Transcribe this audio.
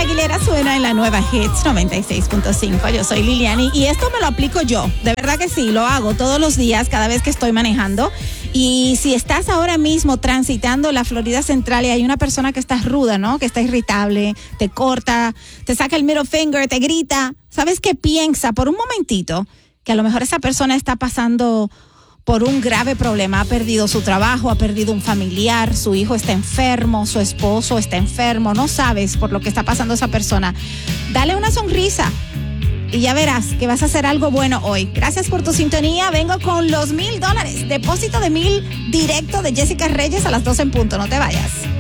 Aguilera suena en la nueva Hits 96.5. Yo soy Liliani y esto me lo aplico yo. De verdad que sí, lo hago todos los días, cada vez que estoy manejando. Y si estás ahora mismo transitando la Florida Central y hay una persona que está ruda, ¿no? Que está irritable, te corta, te saca el middle finger, te grita. ¿Sabes qué? Piensa por un momentito que a lo mejor esa persona está pasando por un grave problema, ha perdido su trabajo, ha perdido un familiar, su hijo está enfermo, su esposo está enfermo, no sabes por lo que está pasando esa persona. Dale una sonrisa y ya verás que vas a hacer algo bueno hoy. Gracias por tu sintonía, vengo con los $1,000, depósito de $1,000 directo de Jessica Reyes a las 12 en punto, no te vayas.